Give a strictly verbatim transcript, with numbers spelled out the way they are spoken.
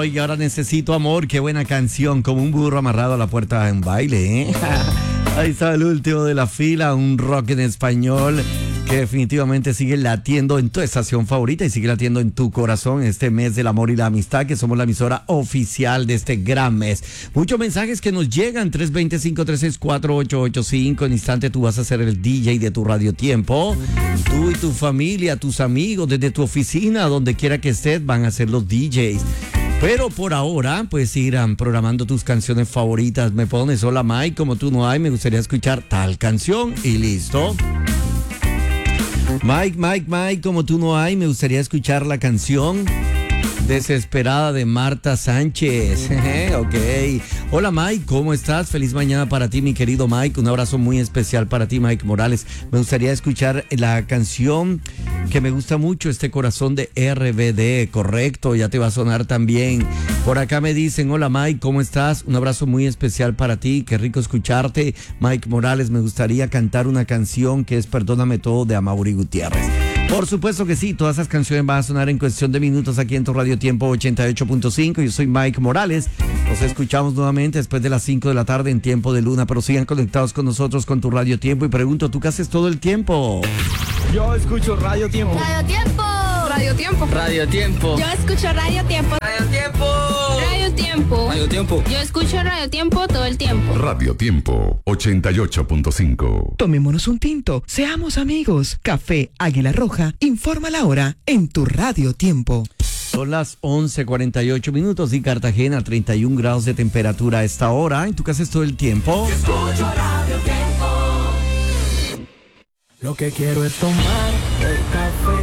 y ahora necesito amor. Qué buena canción, como un burro amarrado a la puerta de un baile, ¿eh? Ahí está el último de la fila, un rock en español que definitivamente sigue latiendo en tu estación favorita y sigue latiendo en tu corazón este mes del amor y la amistad, que somos la emisora oficial de este gran mes. Muchos mensajes que nos llegan, tres dos cero, cinco tres seis, cuatro ocho ocho cinco. En instante tú vas a ser el D J de tu radiotiempo. Tú y tu familia, tus amigos, desde tu oficina, donde quiera que estés, van a ser los D Js. Pero por ahora, pues irán programando tus canciones favoritas. Me pones, hola Mike, como tú no hay, me gustaría escuchar tal canción y listo. Mike, Mike, Mike, como tú no hay, me gustaría escuchar la canción Desesperada de Marta Sánchez. Ok. Hola Mike, ¿cómo estás? Feliz mañana para ti, mi querido Mike. Un abrazo muy especial para ti, Mike Morales. Me gustaría escuchar la canción que me gusta mucho, Este Corazón de R B D. Correcto, ya te va a sonar también. Por acá me dicen, hola Mike, ¿cómo estás? Un abrazo muy especial para ti. Qué rico escucharte. Mike Morales, me gustaría cantar una canción que es Perdóname Todo de Amaury Gutiérrez. Por supuesto que sí, todas esas canciones van a sonar en cuestión de minutos aquí en tu Radio Tiempo ochenta y ocho punto cinco. Yo soy Mike Morales. Nos escuchamos nuevamente después de las cinco de la tarde en Tiempo de Luna, pero sigan conectados con nosotros con tu Radio Tiempo y pregunto, ¿tú qué haces todo el tiempo? Yo escucho Radio Tiempo. Radio Tiempo. Radio Tiempo. Radio Tiempo. Yo escucho Radio Tiempo. Radio Tiempo. Radio Tiempo. Radio Tiempo. Yo escucho Radio Tiempo todo el tiempo. Radio Tiempo ochenta y ocho punto cinco. Tomémonos un tinto, seamos amigos. Café Águila Roja informa la hora en tu Radio Tiempo. Son las once cuarenta y ocho minutos y Cartagena, treinta y un grados de temperatura a esta hora. ¿En tu casa es todo el tiempo? Escucho Radio Tiempo. Lo que quiero es tomar el café